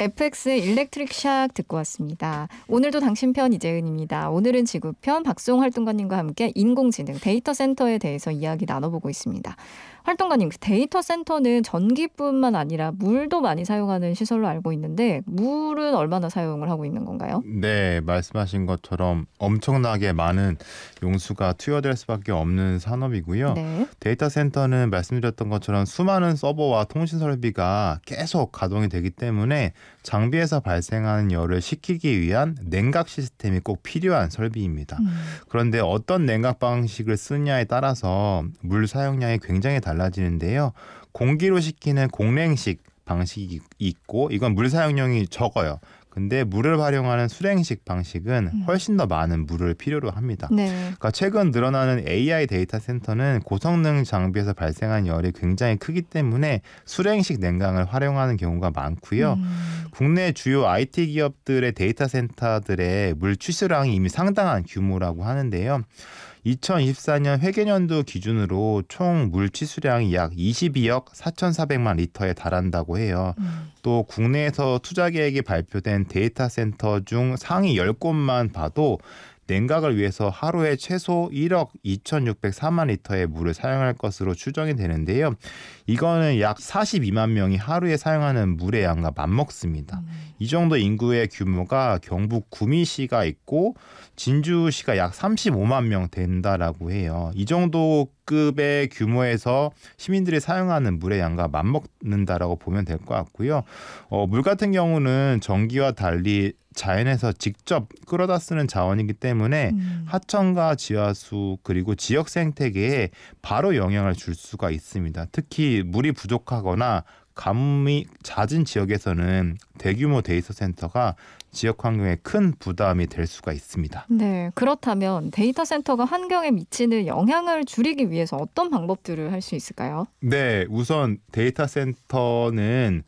FX의 일렉트릭 샥 듣고 왔습니다. 오늘도 당신 편 이재은입니다. 오늘은 지구편 박수홍 활동가님과 함께 인공지능 데이터 센터에 대해서 이야기 나눠보고 있습니다. 활동가님, 데이터 센터는 전기뿐만 아니라 물도 많이 사용하는 시설로 알고 있는데 물은 얼마나 사용을 하고 있는 건가요? 네, 말씀하신 것처럼 엄청나게 많은 용수가 투여될 수밖에 없는 산업이고요. 네. 데이터 센터는 말씀드렸던 것처럼 수많은 서버와 통신 설비가 계속 가동이 되기 때문에 장비에서 발생하는 열을 식히기 위한 냉각 시스템이 꼭 필요한 설비입니다. 그런데 어떤 냉각 방식을 쓰느냐에 따라서 물 사용량이 굉장히 달라지는데요. 공기로 식히는 공냉식 방식이 있고 이건 물 사용량이 적어요. 근데 물을 활용하는 수냉식 방식은 훨씬 더 많은 물을 필요로 합니다. 네. 그러니까 최근 늘어나는 AI 데이터 센터는 고성능 장비에서 발생한 열이 굉장히 크기 때문에 수냉식 냉각을 활용하는 경우가 많고요. 국내 주요 IT 기업들의 데이터 센터들의 물 취수량이 이미 상당한 규모라고 하는데요. 2024년 회계연도 기준으로 총 물 취수량이 약 22억 4,400만 리터에 달한다고 해요. 또 국내에서 투자 계획이 발표된 데이터 센터 중 상위 10곳만 봐도 냉각을 위해서 하루에 최소 1억 2,604만 리터의 물을 사용할 것으로 추정이 되는데요. 이거는 약 42만 명이 하루에 사용하는 물의 양과 맞먹습니다. 이 정도 인구의 규모가 경북 구미시가 있고 진주시가 약 35만 명 된다라고 해요. 이 정도 급의 규모에서 시민들이 사용하는 물의 양과 맞먹는다라고 보면 될 것 같고요. 물 같은 경우는 전기와 달리 자연에서 직접 끌어다 쓰는 자원이기 때문에 하천과 지하수 그리고 지역 생태계에 바로 영향을 줄 수가 있습니다. 특히 물이 부족하거나 가뭄이 잦은 지역에서는 대규모 데이터 센터가 지역 환경에 큰 부담이 될 수가 있습니다. 네, 그렇다면 데이터 센터가 환경에 미치는 영향을 줄이기 위해서 어떤 방법들을 할 수 있을까요? 네, 우선 데이터 센터는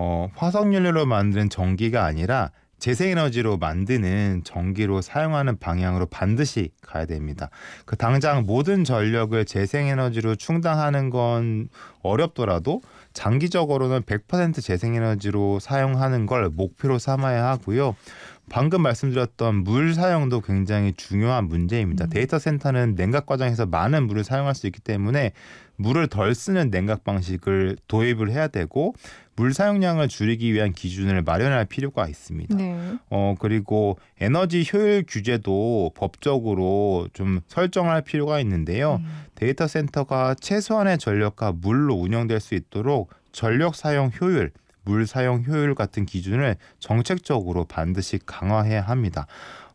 화석연료로 만든 전기가 아니라 재생에너지로 만드는 전기로 사용하는 방향으로 반드시 가야 됩니다. 당장 모든 전력을 재생에너지로 충당하는 건 어렵더라도 장기적으로는 100% 재생에너지로 사용하는 걸 목표로 삼아야 하고요. 방금 말씀드렸던 물 사용도 굉장히 중요한 문제입니다. 데이터 센터는 냉각 과정에서 많은 물을 사용할 수 있기 때문에 물을 덜 쓰는 냉각 방식을 도입을 해야 되고 물 사용량을 줄이기 위한 기준을 마련할 필요가 있습니다. 네. 그리고 에너지 효율 규제도 법적으로 좀 설정할 필요가 있는데요. 데이터 센터가 최소한의 전력과 물로 운영될 수 있도록 전력 사용 효율, 물 사용 효율 같은 기준을 정책적으로 반드시 강화해야 합니다.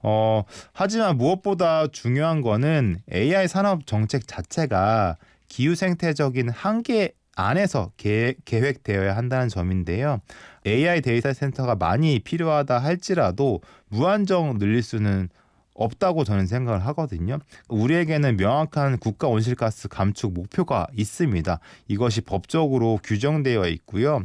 하지만 무엇보다 중요한 거는 AI 산업 정책 자체가 기후 생태적인 한계 안에서 계획되어야 한다는 점인데요. AI 데이터 센터가 많이 필요하다 할지라도 무한정 늘릴 수는 없다고 저는 생각을 하거든요. 우리에게는 명확한 국가 온실가스 감축 목표가 있습니다. 이것이 법적으로 규정되어 있고요.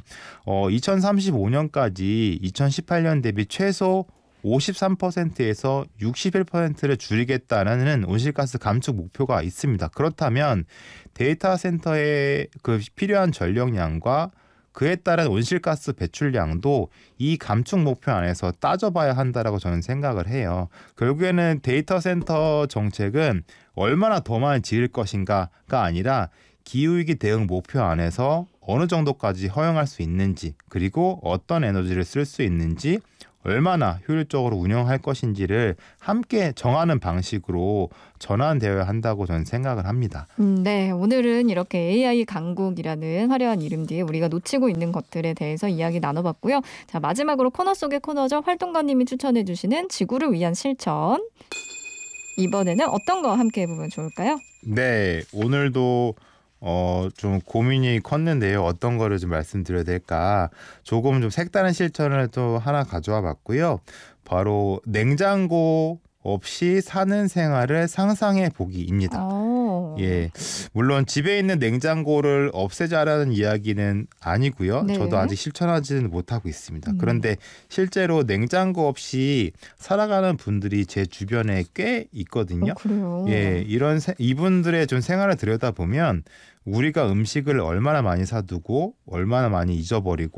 2035년까지 2018년 대비 최소 53%에서 61%를 줄이겠다는 온실가스 감축 목표가 있습니다. 그렇다면 데이터 센터에 필요한 전력량과 그에 따른 온실가스 배출량도 이 감축 목표 안에서 따져봐야 한다라고 저는 생각을 해요. 결국에는 데이터 센터 정책은 얼마나 더 많이 지을 것인가가 아니라 기후위기 대응 목표 안에서 어느 정도까지 허용할 수 있는지 그리고 어떤 에너지를 쓸 수 있는지 얼마나 효율적으로 운영할 것인지를 함께 정하는 방식으로 전환되어야 한다고 저는 생각을 합니다. 네, 오늘은 이렇게 AI 강국이라는 화려한 이름 뒤에 우리가 놓치고 있는 것들에 대해서 이야기 나눠봤고요. 자, 마지막으로 코너 속의 코너죠. 활동가님이 추천해 주시는 지구를 위한 실천. 이번에는 어떤 거 함께 해보면 좋을까요? 네, 오늘도 좀 고민이 컸는데요. 어떤 거를 좀 말씀드려야 될까? 조금 좀 색다른 실천을 또 하나 가져와 봤고요. 바로 냉장고 없이 사는 생활을 상상해 보기입니다. 예, 물론 집에 있는 냉장고를 없애자라는 이야기는 아니고요. 네. 저도 아직 실천하지는 못하고 있습니다. 그런데 실제로 냉장고 없이 살아가는 분들이 제 주변에 꽤 있거든요. 그래요? 예, 이분들의 좀 생활을 들여다보면 우리가 음식을 얼마나 많이 사두고 얼마나 많이 잊어버리고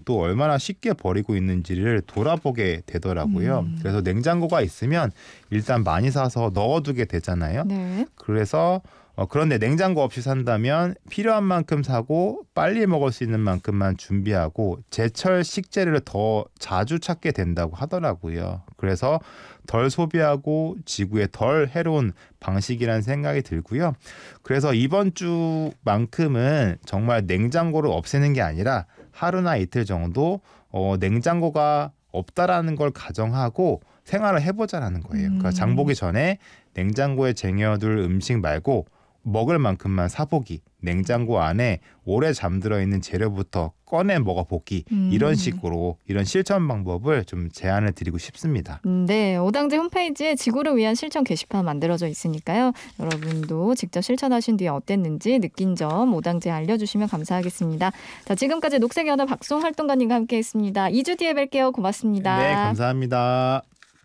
또 얼마나 쉽게 버리고 있는지를 돌아보게 되더라고요. 그래서 냉장고가 있으면 일단 많이 사서 넣어두게 되잖아요. 네. 그래서 그런데 냉장고 없이 산다면 필요한 만큼 사고 빨리 먹을 수 있는 만큼만 준비하고 제철 식재료를 더 자주 찾게 된다고 하더라고요. 그래서 덜 소비하고 지구에 덜 해로운 방식이라는 생각이 들고요. 그래서 이번 주만큼은 정말 냉장고를 없애는 게 아니라 하루나 이틀 정도 냉장고가 없다라는 걸 가정하고 생활을 해보자라는 거예요. 그러니까 장보기 전에 냉장고에 쟁여둘 음식 말고 먹을 만큼만 사보기, 냉장고 안에 오래 잠들어 있는 재료부터 꺼내 먹어보기, 이런 식으로 이런 실천 방법을 좀 제안을 드리고 싶습니다. 네, 오당제 홈페이지에 지구를 위한 실천 게시판 만들어져 있으니까요. 여러분도 직접 실천하신 뒤에 어땠는지 느낀 점 오당제에 알려주시면 감사하겠습니다. 자, 지금까지 녹색연화 박송 활동가님과 함께했습니다. 2주 뒤에 뵐게요. 고맙습니다. 네, 감사합니다.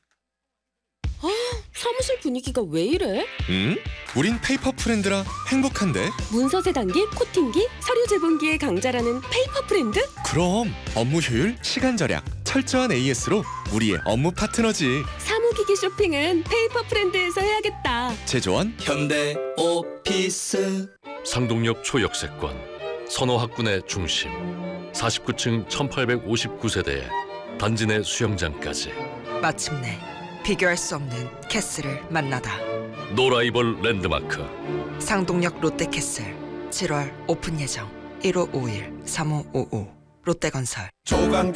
사무실 분위기가 왜 이래? 우린 페이퍼 프렌드라 행복한데. 문서 세단기, 코팅기, 서류 제본기의 강자라는 페이퍼 프렌드? 그럼 업무 효율, 시간 절약, 철저한 AS로 우리의 업무 파트너지. 사무기기 쇼핑은 페이퍼 프렌드에서 해야겠다. 제조원 현대 오피스. 상동역 초역세권, 선호학군의 중심, 49층 1859세대에 단지 내 수영장까지. 마침내 비교할 수 없는 캐슬을 만나다. 노라이벌 랜드마크. 상동역 롯데캐슬 7월 오픈 예정. 1551-3555 롯데건설.